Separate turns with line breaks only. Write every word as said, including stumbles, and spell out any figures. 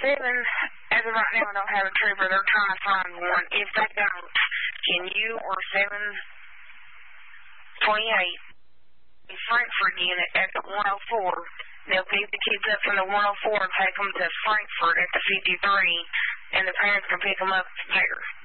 seven, as of right now, don't have a trooper. They're trying to find one. If they don't, can you or seven twenty-eight Frankfurt unit at the one oh four? They'll pick the kids up from the one oh four and take them to Frankfurt at the fifty-three, and the parents can pick them up there.